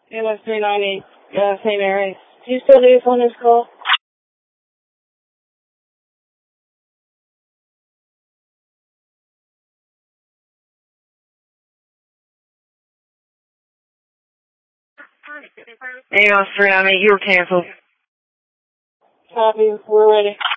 MS 398, St. Mary's. Do you still do this on this call? MS 398, you were canceled. Copy, we're ready.